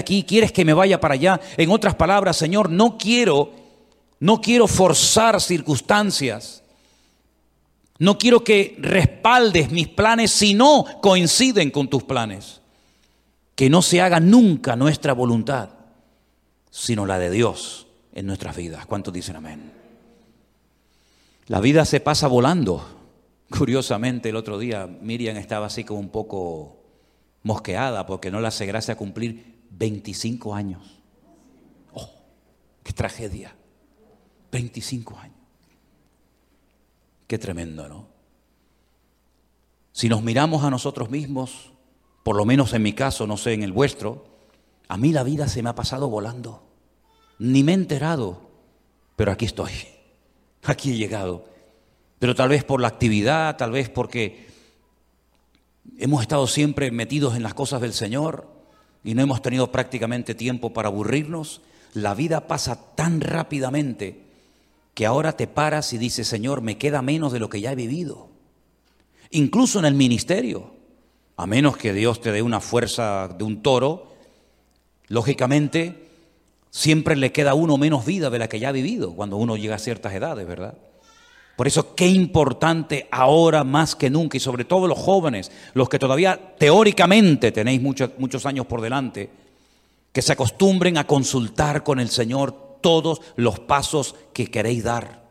aquí, quieres que me vaya para allá. En otras palabras, Señor, no quiero forzar circunstancias. No quiero que respaldes mis planes si no coinciden con tus planes. Que no se haga nunca nuestra voluntad, sino la de Dios en nuestras vidas. ¿Cuántos dicen amén? La vida se pasa volando. Curiosamente, el otro día Miriam estaba así como un poco mosqueada porque no le hace gracia cumplir 25 años. ¡Oh, qué tragedia! 25 años. Qué tremendo, ¿no? Si nos miramos a nosotros mismos, por lo menos en mi caso, no sé en el vuestro, a mí la vida se me ha pasado volando. Ni me he enterado, pero aquí estoy. Aquí he llegado. Pero tal vez por la actividad, tal vez porque hemos estado siempre metidos en las cosas del Señor y no hemos tenido prácticamente tiempo para aburrirnos. La vida pasa tan rápidamente que ahora te paras y dices, Señor, me queda menos de lo que ya he vivido. Incluso en el ministerio, a menos que Dios te dé una fuerza de un toro, lógicamente siempre le queda a uno menos vida de la que ya ha vivido cuando uno llega a ciertas edades, ¿verdad? Por eso qué importante ahora más que nunca, y sobre todo los jóvenes, los que todavía teóricamente tenéis muchos años por delante, que se acostumbren a consultar con el Señor todos los pasos que queréis dar.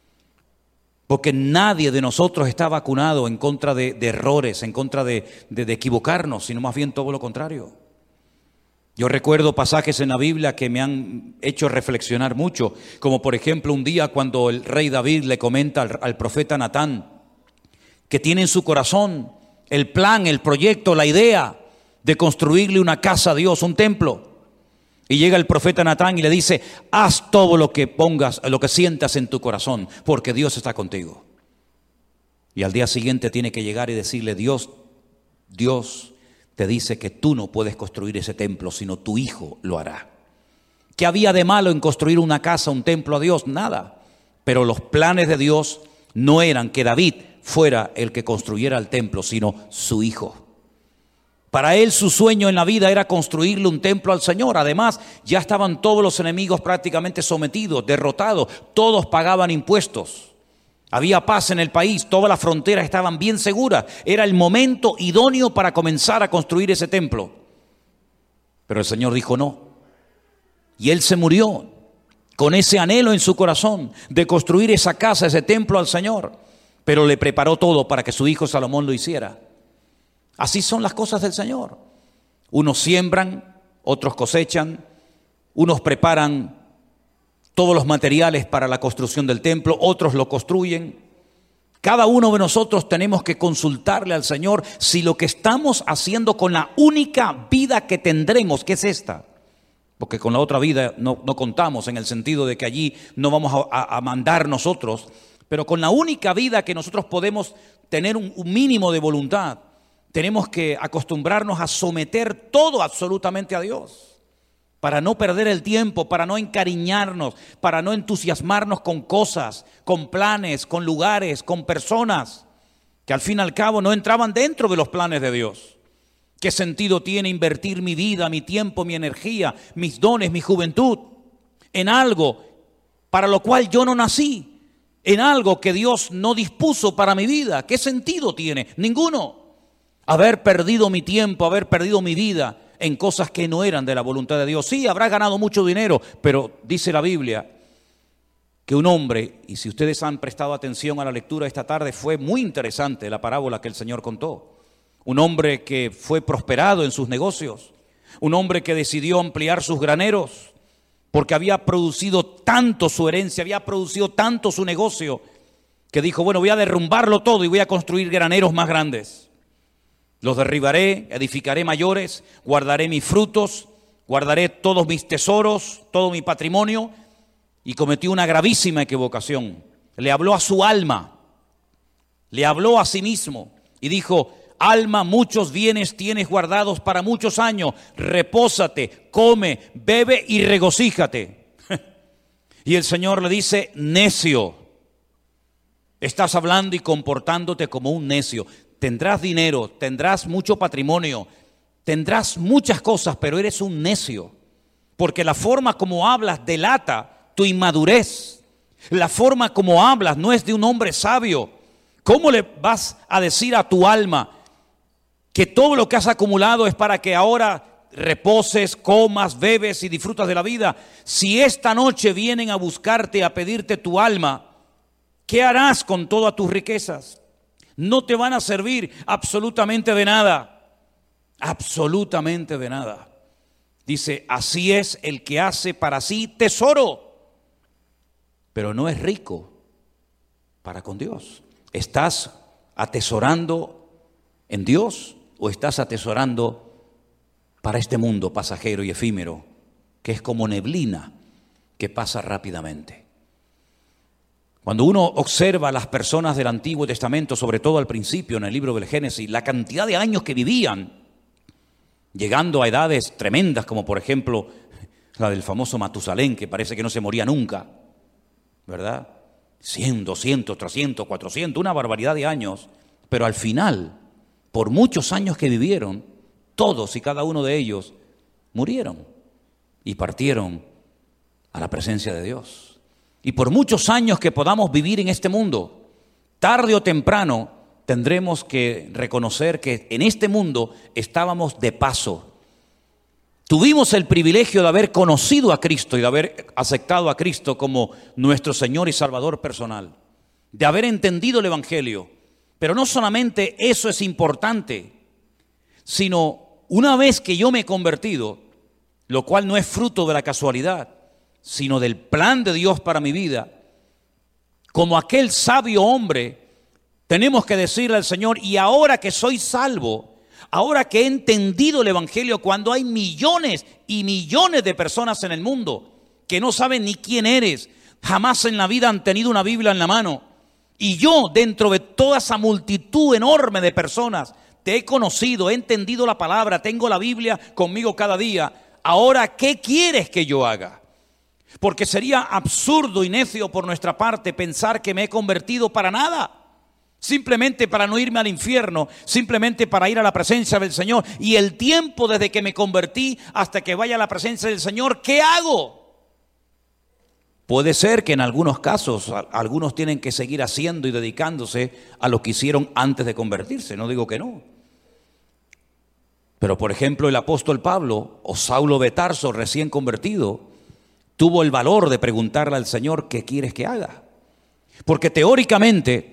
Porque nadie de nosotros está vacunado en contra de errores, en contra de equivocarnos, sino más bien todo lo contrario. Yo recuerdo pasajes en la Biblia que me han hecho reflexionar mucho, como por ejemplo un día cuando el rey David le comenta al profeta Natán que tiene en su corazón el plan, el proyecto, la idea de construirle una casa a Dios, un templo. Y llega el profeta Natán y le dice, haz todo lo que pongas, lo que sientas en tu corazón, porque Dios está contigo. Y al día siguiente tiene que llegar y decirle, Dios te dice que tú no puedes construir ese templo, sino tu hijo lo hará. ¿Qué había de malo en construir una casa, un templo a Dios? Nada. Pero los planes de Dios no eran que David fuera el que construyera el templo, sino su hijo. Para él su sueño en la vida era construirle un templo al Señor. Además, ya estaban todos los enemigos prácticamente sometidos, derrotados. Todos pagaban impuestos. Había paz en el país, todas las fronteras estaban bien seguras. Era el momento idóneo para comenzar a construir ese templo. Pero el Señor dijo no. Y él se murió con ese anhelo en su corazón de construir esa casa, ese templo al Señor. Pero le preparó todo para que su hijo Salomón lo hiciera. Así son las cosas del Señor. Unos siembran, otros cosechan, unos preparan todos los materiales para la construcción del templo, otros lo construyen. Cada uno de nosotros tenemos que consultarle al Señor si lo que estamos haciendo con la única vida que tendremos, que es esta, porque con la otra vida no contamos en el sentido de que allí no vamos a mandar nosotros, pero con la única vida que nosotros podemos tener un mínimo de voluntad, tenemos que acostumbrarnos a someter todo absolutamente a Dios, para no perder el tiempo, para no encariñarnos, para no entusiasmarnos con cosas, con planes, con lugares, con personas que al fin y al cabo no entraban dentro de los planes de Dios. ¿Qué sentido tiene invertir mi vida, mi tiempo, mi energía, mis dones, mi juventud en algo para lo cual yo no nací, en algo que Dios no dispuso para mi vida? ¿Qué sentido tiene? Ninguno. Haber perdido mi tiempo, haber perdido mi vida en cosas que no eran de la voluntad de Dios. Sí, habrá ganado mucho dinero, pero dice la Biblia que un hombre, y si ustedes han prestado atención a la lectura esta tarde, fue muy interesante la parábola que el Señor contó. Un hombre que fue prosperado en sus negocios, un hombre que decidió ampliar sus graneros, porque había producido tanto su herencia, había producido tanto su negocio, que dijo, bueno, voy a derrumbarlo todo y voy a construir graneros más grandes. Los derribaré, edificaré mayores, guardaré mis frutos, guardaré todos mis tesoros, todo mi patrimonio. Y cometió una gravísima equivocación. Le habló a su alma, le habló a sí mismo y dijo, alma, muchos bienes tienes guardados para muchos años, repósate, come, bebe y regocíjate. Y el Señor le dice, necio, estás hablando y comportándote como un necio. Tendrás dinero, tendrás mucho patrimonio, tendrás muchas cosas, pero eres un necio, porque la forma como hablas delata tu inmadurez. La forma como hablas no es de un hombre sabio. ¿Cómo le vas a decir a tu alma que todo lo que has acumulado es para que ahora reposes, comas, bebes y disfrutas de la vida? Si esta noche vienen a buscarte, a pedirte tu alma, ¿qué harás con todas tus riquezas? No te van a servir absolutamente de nada. Absolutamente de nada. Dice, así es el que hace para sí tesoro, pero no es rico para con Dios. ¿Estás atesorando en Dios o estás atesorando para este mundo pasajero y efímero, que es como neblina que pasa rápidamente? Cuando uno observa a las personas del Antiguo Testamento, sobre todo al principio en el libro del Génesis, la cantidad de años que vivían, llegando a edades tremendas, como por ejemplo la del famoso Matusalén, que parece que no se moría nunca, ¿verdad? 100, 200, 300, 400, una barbaridad de años, pero al final, por muchos años que vivieron, todos y cada uno de ellos murieron y partieron a la presencia de Dios. Y por muchos años que podamos vivir en este mundo, tarde o temprano tendremos que reconocer que en este mundo estábamos de paso. Tuvimos el privilegio de haber conocido a Cristo y de haber aceptado a Cristo como nuestro Señor y Salvador personal, de haber entendido el Evangelio. Pero no solamente eso es importante, sino una vez que yo me he convertido, lo cual no es fruto de la casualidad, sino del plan de Dios para mi vida, como aquel sabio hombre, tenemos que decirle al Señor, y ahora que soy salvo, ahora que he entendido el Evangelio, cuando hay millones y millones de personas en el mundo que no saben ni quién eres, jamás en la vida han tenido una Biblia en la mano, y yo dentro de toda esa multitud enorme de personas te he conocido, he entendido la palabra, tengo la Biblia conmigo cada día, ahora ¿qué quieres que yo haga? Porque sería absurdo y necio por nuestra parte pensar que me he convertido para nada. Simplemente para no irme al infierno, simplemente para ir a la presencia del Señor. Y el tiempo desde que me convertí hasta que vaya a la presencia del Señor, ¿qué hago? Puede ser que en algunos casos algunos tienen que seguir haciendo y dedicándose a lo que hicieron antes de convertirse, no digo que no. Pero por ejemplo el apóstol Pablo o Saulo de Tarso, recién convertido, tuvo el valor de preguntarle al Señor, ¿qué quieres que haga? Porque teóricamente,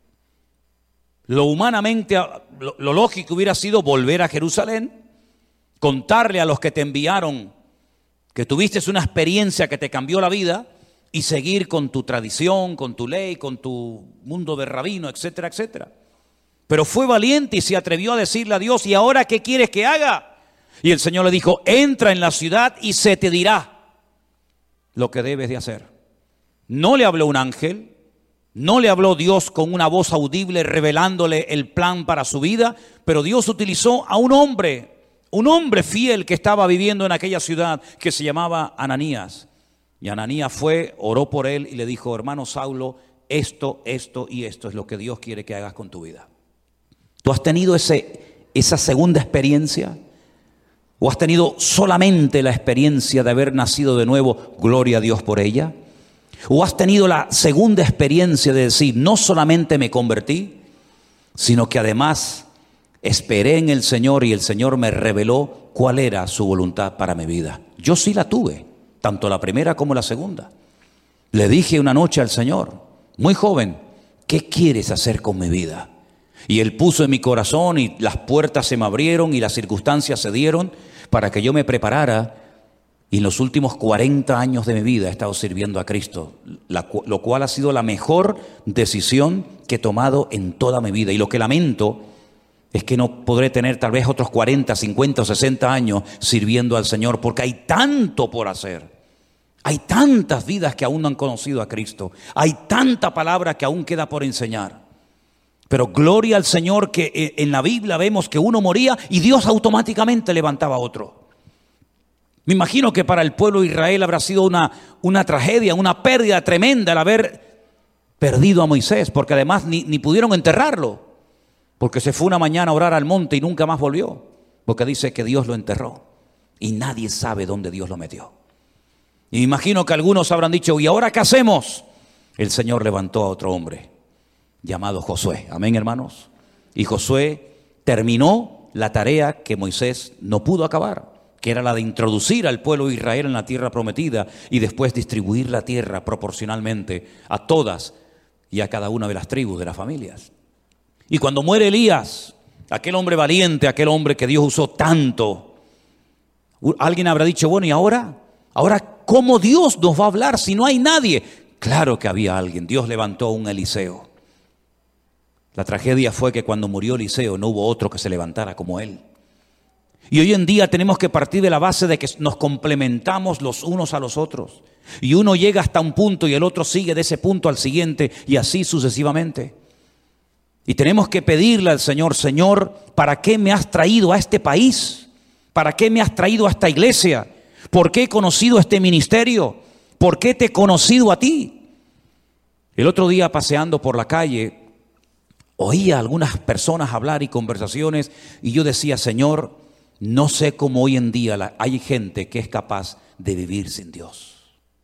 lo humanamente, lo lógico hubiera sido volver a Jerusalén, contarle a los que te enviaron que tuviste una experiencia que te cambió la vida y seguir con tu tradición, con tu ley, con tu mundo de rabino, etcétera, etcétera. Pero fue valiente y se atrevió a decirle a Dios, ¿y ahora qué quieres que haga? Y el Señor le dijo, entra en la ciudad y se te dirá lo que debes de hacer. No le habló un ángel. No le habló Dios con una voz audible revelándole el plan para su vida, pero Dios utilizó a un hombre fiel que estaba viviendo en aquella ciudad que se llamaba Ananías. Y Ananías fue, oró por él y le dijo, hermano Saulo, esto y esto es lo que Dios quiere que hagas con tu vida. ¿Tú has tenido esa segunda experiencia? ¿O has tenido solamente la experiencia de haber nacido de nuevo? Gloria a Dios por ella. ¿O has tenido la segunda experiencia de decir, no solamente me convertí, sino que además esperé en el Señor y el Señor me reveló cuál era su voluntad para mi vida? Yo sí la tuve, tanto la primera como la segunda. Le dije una noche al Señor, muy joven, ¿qué quieres hacer con mi vida? Y Él puso en mi corazón y las puertas se me abrieron y las circunstancias se dieron para que yo me preparara. Y en los últimos 40 años de mi vida he estado sirviendo a Cristo, lo cual ha sido la mejor decisión que he tomado en toda mi vida. Y lo que lamento es que no podré tener tal vez otros 40, 50 o 60 años sirviendo al Señor, porque hay tanto por hacer. Hay tantas vidas que aún no han conocido a Cristo. Hay tanta palabra que aún queda por enseñar. Pero gloria al Señor que en la Biblia vemos que uno moría y Dios automáticamente levantaba a otro. Me imagino que para el pueblo de Israel habrá sido una tragedia, una pérdida tremenda el haber perdido a Moisés, porque además ni pudieron enterrarlo, porque se fue una mañana a orar al monte y nunca más volvió. porque dice que Dios lo enterró y nadie sabe dónde Dios lo metió. Y me imagino que algunos habrán dicho, ¿y ahora qué hacemos? El Señor levantó a otro hombre llamado Josué. Amén, hermanos. Y Josué terminó la tarea que Moisés no pudo acabar, que era la de introducir al pueblo de Israel en la tierra prometida y después distribuir la tierra proporcionalmente a todas y a cada una de las tribus, de las familias. Y cuando muere Elías, aquel hombre valiente, aquel hombre que Dios usó tanto, alguien habrá dicho, bueno, ¿y ahora? ¿Ahora cómo Dios nos va a hablar si no hay nadie? Claro que había alguien. Dios levantó a un Eliseo. La tragedia fue que cuando murió Eliseo no hubo otro que se levantara como él. Y hoy en día tenemos que partir de la base de que nos complementamos los unos a los otros. Y uno llega hasta un punto y el otro sigue de ese punto al siguiente y así sucesivamente. Y tenemos que pedirle al Señor, Señor, ¿para qué me has traído a este país? ¿Para qué me has traído a esta iglesia? ¿Por qué he conocido este ministerio? ¿Por qué te he conocido a ti? El otro día paseando por la calle, oía a algunas personas hablar y conversaciones y yo decía, Señor, no sé cómo hoy en día hay gente que es capaz de vivir sin Dios.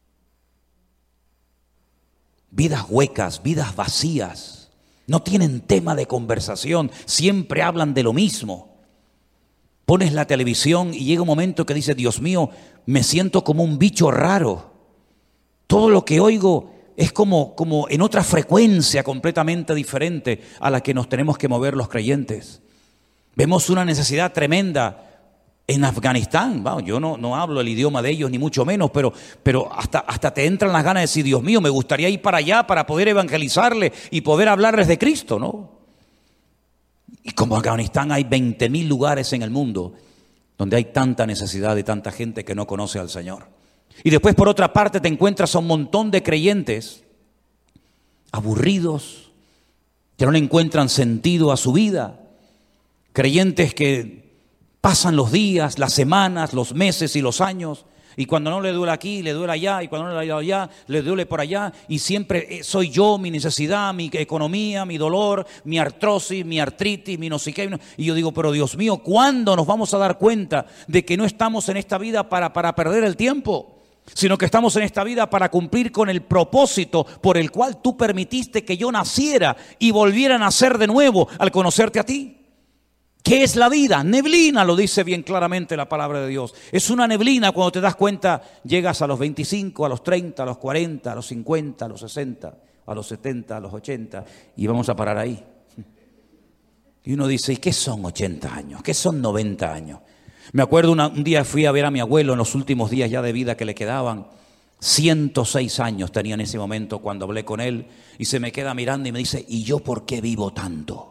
Vidas huecas, vidas vacías, no tienen tema de conversación, siempre hablan de lo mismo. Pones la televisión y llega un momento que dices, Dios mío, me siento como un bicho raro. Todo lo que oigo es como en otra frecuencia completamente diferente a la que nos tenemos que mover los creyentes. Vemos una necesidad tremenda en Afganistán. Bueno, yo no hablo el idioma de ellos ni mucho menos, pero hasta te entran las ganas de decir, Dios mío, me gustaría ir para allá para poder evangelizarles y poder hablarles de Cristo, ¿no? Y como Afganistán hay 20,000 lugares en el mundo donde hay tanta necesidad de tanta gente que no conoce al Señor. Y después por otra parte te encuentras a un montón de creyentes aburridos, que no le encuentran sentido a su vida. Creyentes que pasan los días, las semanas, los meses y los años, y cuando no le duele aquí, le duele allá, y cuando no le duele allá, le duele por allá, y siempre soy yo, mi necesidad, mi economía, mi dolor, mi artrosis, mi artritis, mi no sé qué. Y yo digo, pero Dios mío, ¿cuándo nos vamos a dar cuenta de que no estamos en esta vida para perder el tiempo? Sino que estamos en esta vida para cumplir con el propósito por el cual tú permitiste que yo naciera y volviera a nacer de nuevo al conocerte a ti. ¿Qué es la vida? Neblina, lo dice bien claramente la palabra de Dios. Es una neblina cuando te das cuenta, llegas a los 25, a los 30, a los 40, a los 50, a los 60, a los 70, a los 80 y vamos a parar ahí. Y uno dice, ¿y qué son 80 años? ¿Qué son 90 años? Me acuerdo un día fui a ver a mi abuelo en los últimos días ya de vida que le quedaban. 106 años tenía en ese momento cuando hablé con él y se me queda mirando y me dice, ¿y yo por qué vivo tanto?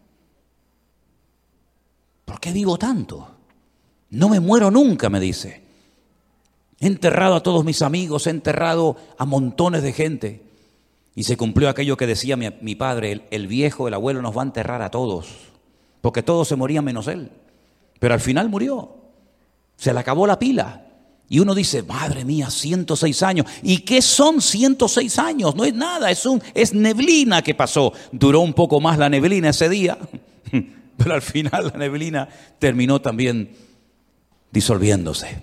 ¿Por qué vivo tanto? No me muero nunca, me dice. He enterrado a todos mis amigos, he enterrado a montones de gente. Y se cumplió aquello que decía mi padre, el viejo, el abuelo nos va a enterrar a todos, porque todos se morían menos él. Pero al final murió, se le acabó la pila. Y uno dice, madre mía, 106 años. ¿Y qué son 106 años? No es nada, es neblina que pasó. Duró un poco más la neblina ese día, pero al final la neblina terminó también disolviéndose.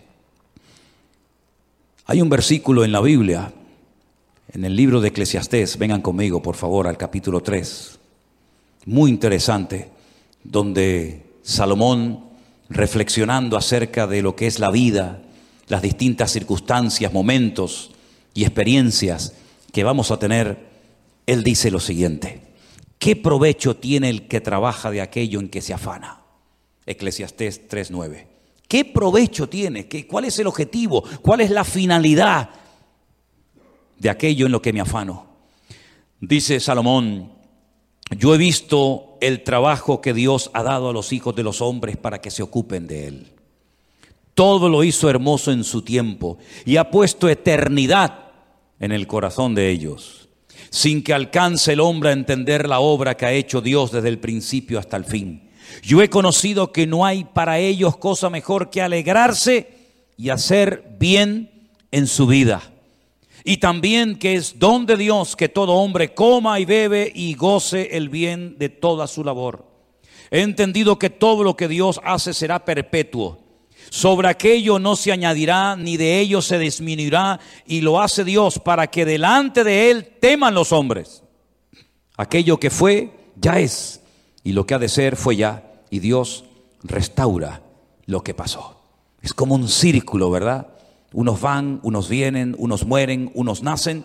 Hay un versículo en la Biblia, en el libro de Eclesiastés, vengan conmigo por favor al capítulo 3, muy interesante, donde Salomón, reflexionando acerca de lo que es la vida, las distintas circunstancias, momentos y experiencias que vamos a tener, él dice lo siguiente: ¿qué provecho tiene el que trabaja de aquello en que se afana? Eclesiastés 3:9. ¿Qué provecho tiene? ¿Cuál es el objetivo? ¿Cuál es la finalidad de aquello en lo que me afano? Dice Salomón: yo he visto el trabajo que Dios ha dado a los hijos de los hombres para que se ocupen de él. Todo lo hizo hermoso en su tiempo y ha puesto eternidad en el corazón de ellos, sin que alcance el hombre a entender la obra que ha hecho Dios desde el principio hasta el fin. Yo he conocido que no hay para ellos cosa mejor que alegrarse y hacer bien en su vida. Y también que es don de Dios que todo hombre coma y bebe y goce el bien de toda su labor. He entendido que todo lo que Dios hace será perpetuo. Sobre aquello no se añadirá, ni de ello se disminuirá, y lo hace Dios para que delante de Él teman los hombres. Aquello que fue, ya es, y lo que ha de ser, fue ya, y Dios restaura lo que pasó. Es como un círculo, ¿verdad? Unos van, unos vienen, unos mueren, unos nacen.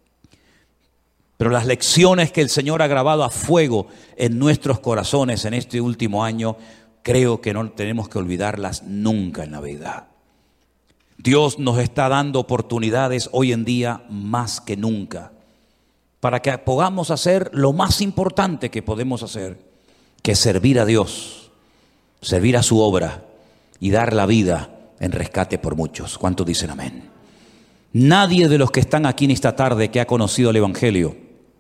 Pero las lecciones que el Señor ha grabado a fuego en nuestros corazones en este último año, creo que no tenemos que olvidarlas nunca en la vida. Dios nos está dando oportunidades hoy en día más que nunca para que podamos hacer lo más importante que podemos hacer, que es servir a Dios, servir a su obra y dar la vida en rescate por muchos. ¿Cuántos dicen amén? Nadie de los que están aquí en esta tarde que ha conocido el Evangelio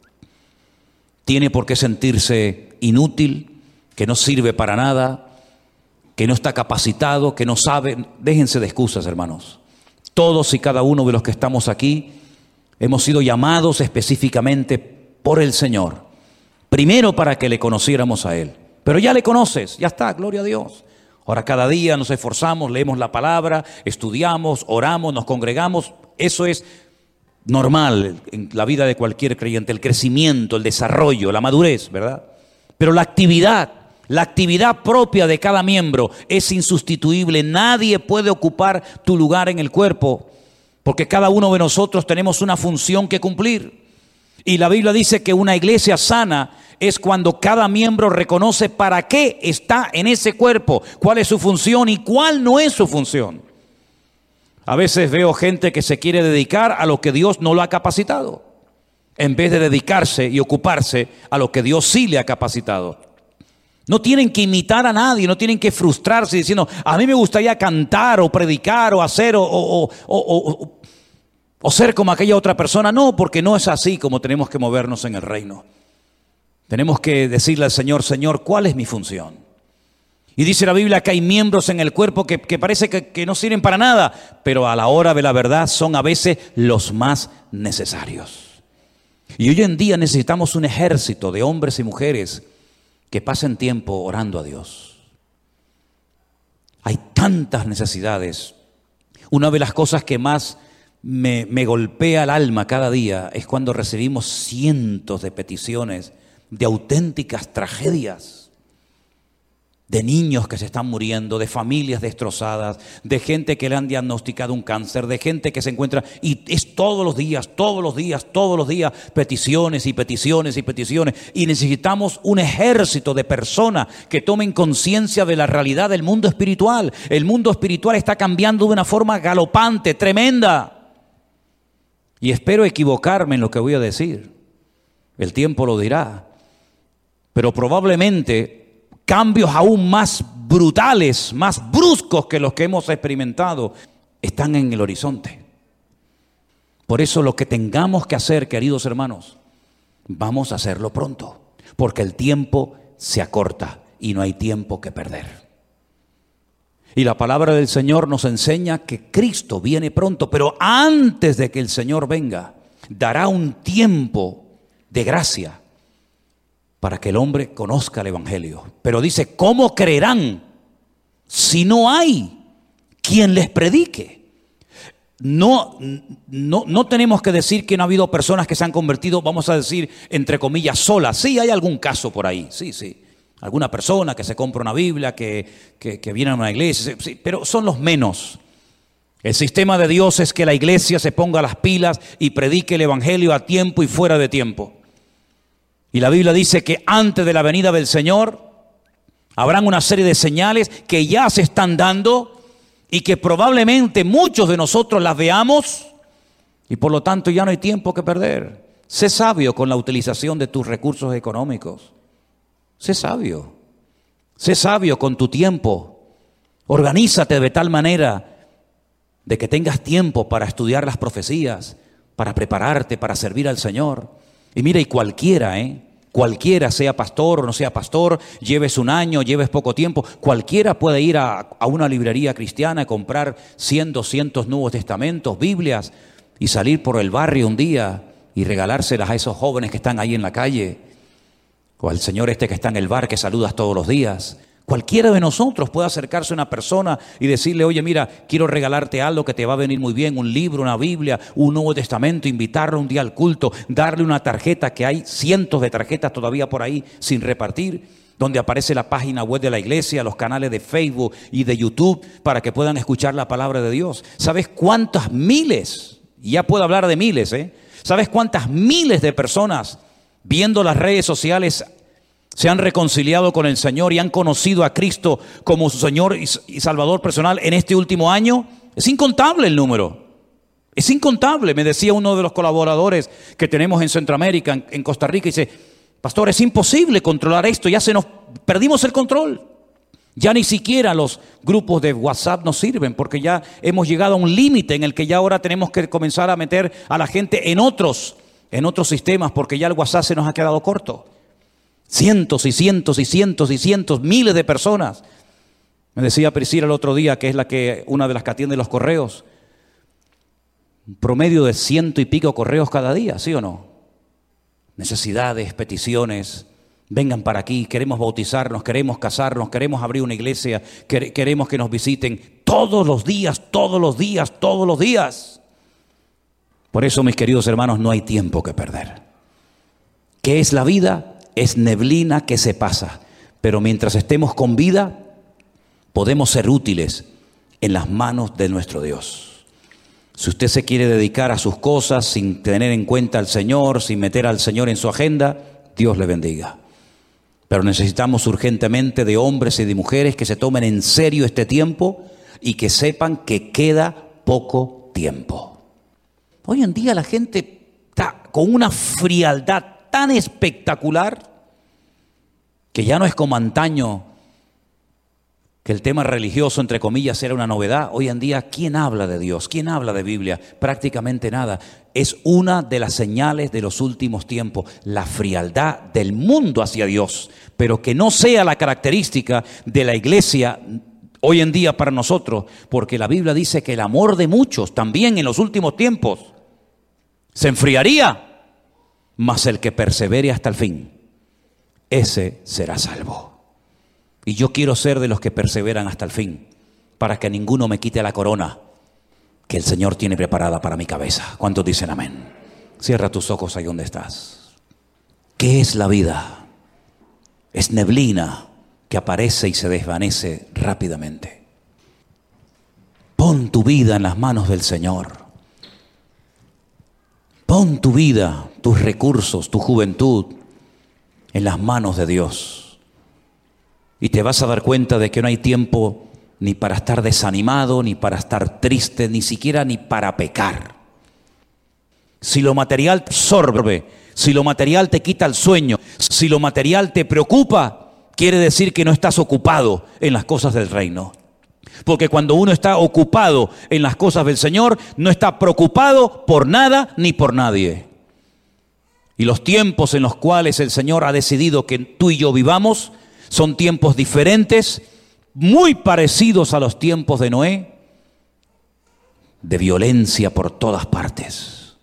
tiene por qué sentirse inútil, que no sirve para nada, que no está capacitado, que no sabe. Déjense de excusas, hermanos. Todos y cada uno de los que estamos aquí hemos sido llamados específicamente por el Señor. Primero para que le conociéramos a Él. Pero ya le conoces, ya está, gloria a Dios. Ahora cada día nos esforzamos, leemos la palabra, estudiamos, oramos, nos congregamos. Eso es normal en la vida de cualquier creyente, el crecimiento, el desarrollo, la madurez, ¿verdad? Pero la actividad propia de cada miembro es insustituible. Nadie puede ocupar tu lugar en el cuerpo, porque cada uno de nosotros tenemos una función que cumplir. Y la Biblia dice que una iglesia sana es cuando cada miembro reconoce para qué está en ese cuerpo, cuál es su función y cuál no es su función. A veces veo gente que se quiere dedicar a lo que Dios no lo ha capacitado, en vez de dedicarse y ocuparse a lo que Dios sí le ha capacitado. No tienen que imitar a nadie, no tienen que frustrarse diciendo, a mí me gustaría cantar o predicar o hacer o ser como aquella otra persona. No, porque no es así como tenemos que movernos en el reino. Tenemos que decirle al Señor, Señor, ¿cuál es mi función? Y dice la Biblia que hay miembros en el cuerpo que parece que no sirven para nada, pero a la hora de la verdad son a veces los más necesarios. Y hoy en día necesitamos un ejército de hombres y mujeres que pasen tiempo orando a Dios. Hay tantas necesidades. Una de las cosas que más me golpea el alma cada día es cuando recibimos cientos de peticiones de auténticas tragedias. De niños que se están muriendo, de familias destrozadas, de gente que le han diagnosticado un cáncer, de gente que se encuentra, y es todos los días, peticiones y peticiones y peticiones. Y necesitamos un ejército de personas que tomen conciencia de la realidad del mundo espiritual. El mundo espiritual está cambiando de una forma galopante, tremenda. Y espero equivocarme en lo que voy a decir. El tiempo lo dirá. Pero probablemente cambios aún más brutales, más bruscos que los que hemos experimentado, están en el horizonte. Por eso lo que tengamos que hacer, queridos hermanos, vamos a hacerlo pronto, porque el tiempo se acorta y no hay tiempo que perder. Y la palabra del Señor nos enseña que Cristo viene pronto, pero antes de que el Señor venga, dará un tiempo de gracia para que el hombre conozca el Evangelio. Pero dice, ¿cómo creerán si no hay quien les predique? No tenemos que decir que no ha habido personas que se han convertido, vamos a decir, entre comillas, solas. Sí, hay algún caso por ahí, sí. Alguna persona que se compra una Biblia, que viene a una iglesia, sí, pero son los menos. El sistema de Dios es que la iglesia se ponga las pilas y predique el Evangelio a tiempo y fuera de tiempo. Y la Biblia dice que antes de la venida del Señor habrán una serie de señales que ya se están dando y que probablemente muchos de nosotros las veamos y por lo tanto ya no hay tiempo que perder. Sé sabio con la utilización de tus recursos económicos. Sé sabio con tu tiempo. Organízate de tal manera de que tengas tiempo para estudiar las profecías, para prepararte, para servir al Señor. Y mira, y cualquiera, sea pastor o no sea pastor, lleves un año, lleves poco tiempo, cualquiera puede ir a una librería cristiana y comprar 100, 200 Nuevos Testamentos, Biblias, y salir por el barrio un día y regalárselas a esos jóvenes que están ahí en la calle. O al señor este que está en el bar que saludas todos los días. Cualquiera de nosotros puede acercarse a una persona y decirle, oye, mira, quiero regalarte algo que te va a venir muy bien, un libro, una Biblia, un Nuevo Testamento, invitarlo un día al culto, darle una tarjeta, que hay cientos de tarjetas todavía por ahí sin repartir, donde aparece la página web de la iglesia, los canales de Facebook y de YouTube para que puedan escuchar la palabra de Dios. ¿Sabes cuántas miles? Y ya puedo hablar de miles, ¿Sabes cuántas miles de personas viendo las redes sociales se han reconciliado con el Señor y han conocido a Cristo como su Señor y Salvador personal en este último año? Es incontable el número. Es incontable. Me decía uno de los colaboradores que tenemos en Centroamérica, en Costa Rica, y dice, pastor, es imposible controlar esto, ya perdimos el control. Ya ni siquiera los grupos de WhatsApp nos sirven porque ya hemos llegado a un límite en el que ya ahora tenemos que comenzar a meter a la gente en otros sistemas porque ya el WhatsApp se nos ha quedado corto. Cientos y cientos y cientos y cientos, miles de personas. Me decía Priscila el otro día, que es una de las que atiende los correos, un promedio de 100 y pico correos cada día, ¿sí o no? Necesidades, peticiones, vengan para aquí, queremos bautizarnos, queremos casarnos, queremos abrir una iglesia, queremos que nos visiten todos los días, todos los días, todos los días. Por eso, mis queridos hermanos, no hay tiempo que perder. ¿Qué es la vida? Es neblina que se pasa, pero mientras estemos con vida, podemos ser útiles en las manos de nuestro Dios. Si usted se quiere dedicar a sus cosas sin tener en cuenta al Señor, sin meter al Señor en su agenda, Dios le bendiga. Pero necesitamos urgentemente de hombres y de mujeres que se tomen en serio este tiempo y que sepan que queda poco tiempo. Hoy en día la gente está con una frialdad tan espectacular que ya no es como antaño, que el tema religioso, entre comillas, era una novedad. Hoy en día, ¿quién habla de Dios? ¿Quién habla de Biblia? Prácticamente nada. Es una de las señales de los últimos tiempos, la frialdad del mundo hacia Dios, pero que no sea la característica de la iglesia hoy en día para nosotros, porque la Biblia dice que el amor de muchos también en los últimos tiempos se enfriaría. Mas el que persevere hasta el fin, ese será salvo. Y yo quiero ser de los que perseveran hasta el fin, para que ninguno me quite la corona que el Señor tiene preparada para mi cabeza. ¿Cuántos dicen amén? Cierra tus ojos ahí donde estás. ¿Qué es la vida? Es neblina que aparece y se desvanece rápidamente. Pon tu vida en las manos del Señor. Pon tu vida, tus recursos, tu juventud en las manos de Dios. Y te vas a dar cuenta de que no hay tiempo ni para estar desanimado, ni para estar triste, ni siquiera ni para pecar. Si lo material te absorbe, si lo material te quita el sueño, si lo material te preocupa, quiere decir que no estás ocupado en las cosas del reino. Porque cuando uno está ocupado en las cosas del Señor, no está preocupado por nada ni por nadie. Y los tiempos en los cuales el Señor ha decidido que tú y yo vivamos son tiempos diferentes, muy parecidos a los tiempos de Noé, de violencia por todas partes,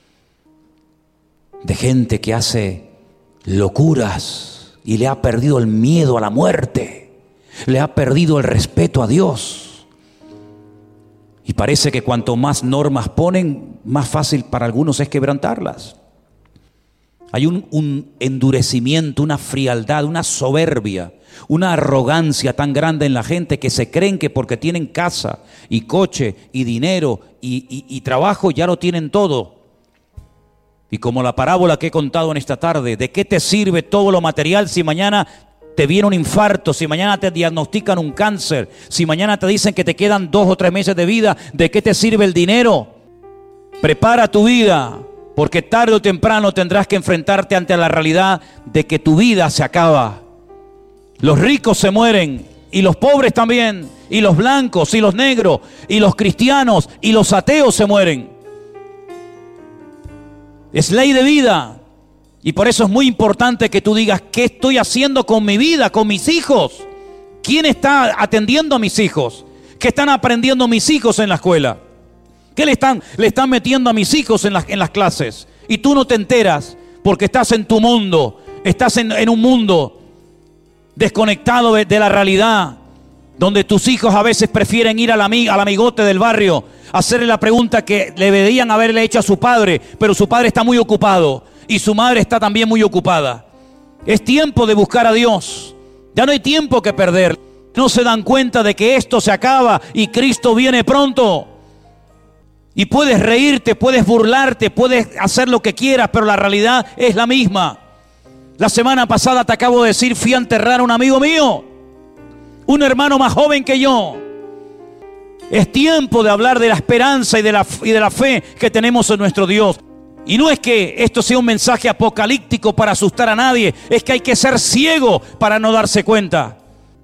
de gente que hace locuras y le ha perdido el miedo a la muerte. Le ha perdido el respeto a Dios. Y parece que cuanto más normas ponen, más fácil para algunos es quebrantarlas. Hay un endurecimiento, una frialdad, una soberbia, una arrogancia tan grande en la gente que se creen que porque tienen casa y coche y dinero y trabajo ya lo tienen todo. Y como la parábola que he contado en esta tarde, ¿de qué te sirve todo lo material si mañana te viene un infarto, si mañana te diagnostican un cáncer, si mañana te dicen que te quedan 2 o 3 meses de vida? ¿De qué te sirve el dinero? Prepara tu vida, porque tarde o temprano tendrás que enfrentarte ante la realidad de que tu vida se acaba. Los ricos se mueren y los pobres también, y los blancos y los negros, y los cristianos y los ateos se mueren. Es ley de vida. Y por eso es muy importante que tú digas, ¿qué estoy haciendo con mi vida, con mis hijos? ¿Quién está atendiendo a mis hijos? ¿Qué están aprendiendo mis hijos en la escuela? ¿Qué le están metiendo a mis hijos en las clases? Y tú no te enteras porque estás en tu mundo Estás en un mundo desconectado de la realidad, donde tus hijos a veces prefieren ir al amigote del barrio, hacerle la pregunta que le deberían haberle hecho a su padre, pero su padre está muy ocupado y su madre está también muy ocupada. Es tiempo de buscar a Dios. Ya no hay tiempo que perder. No se dan cuenta de que esto se acaba y Cristo viene pronto. Y puedes reírte, puedes burlarte, puedes hacer lo que quieras, pero la realidad es la misma. La semana pasada te acabo de decir, fui a enterrar a un amigo mío, un hermano más joven que yo. Es tiempo de hablar de la esperanza y de la fe que tenemos en nuestro Dios. Y no es que esto sea un mensaje apocalíptico para asustar a nadie, es que hay que ser ciego para no darse cuenta.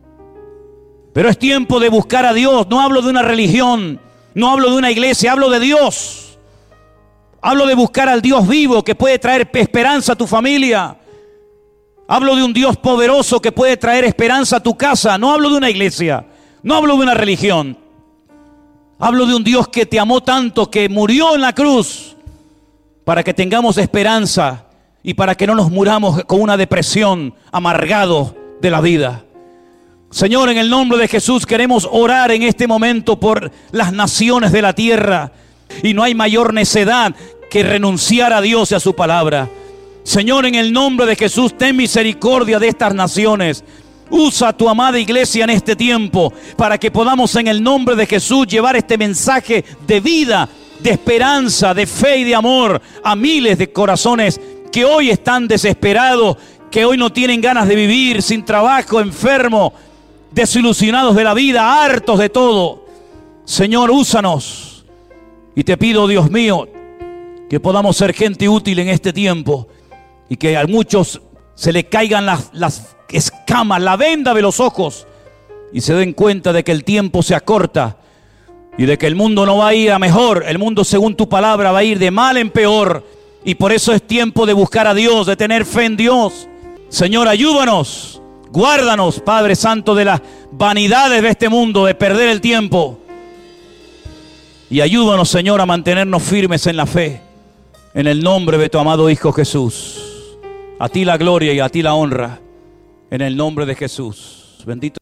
Pero es tiempo de buscar a Dios. No hablo de una religión, no hablo de una iglesia, hablo de Dios. Hablo de buscar al Dios vivo que puede traer esperanza a tu familia. Hablo de un Dios poderoso que puede traer esperanza a tu casa. No hablo de una iglesia, no hablo de una religión. Hablo de un Dios que te amó tanto, que murió en la cruz para que tengamos esperanza y para que no nos muramos con una depresión, amargados de la vida. Señor, en el nombre de Jesús queremos orar en este momento por las naciones de la tierra. Y no hay mayor necedad que renunciar a Dios y a su palabra. Señor, en el nombre de Jesús, ten misericordia de estas naciones. Usa a tu amada iglesia en este tiempo para que podamos en el nombre de Jesús llevar este mensaje de vida, de esperanza, de fe y de amor a miles de corazones que hoy están desesperados, que hoy no tienen ganas de vivir, sin trabajo, enfermos, desilusionados de la vida, hartos de todo. Señor, úsanos. Y te pido, Dios mío, que podamos ser gente útil en este tiempo y que a muchos se le caigan las escamas, la venda de los ojos y se den cuenta de que el tiempo se acorta y de que el mundo no va a ir a mejor. El mundo, según tu palabra, va a ir de mal en peor. Y por eso es tiempo de buscar a Dios, de tener fe en Dios. Señor, ayúdanos. Guárdanos, Padre Santo, de las vanidades de este mundo, de perder el tiempo. Y ayúdanos, Señor, a mantenernos firmes en la fe. En el nombre de tu amado Hijo Jesús. A ti la gloria y a ti la honra. En el nombre de Jesús. Bendito.